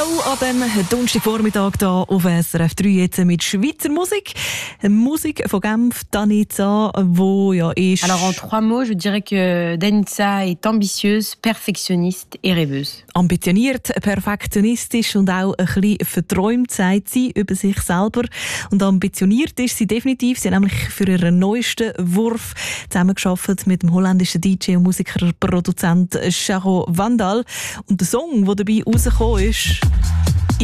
an diesem Donnerstagvormittag hier auf SRF 3 jetzt mit Schweizer Musik. Musik von Genf, Danica, wo ja ist... Alors en 3 mots, je dirais que Danica est ambitieuse, perfectionniste et rêveuse. Ambitioniert, perfektionistisch und auch ein bisschen verträumt, sagt sie über sich selber. Und ambitioniert ist sie definitiv. Sie hat nämlich für ihren neuesten Wurf zusammengearbeitet mit dem holländischen DJ und Musiker, Produzent Charo Vandal. Und der Song, der dabei rausgekommen ist...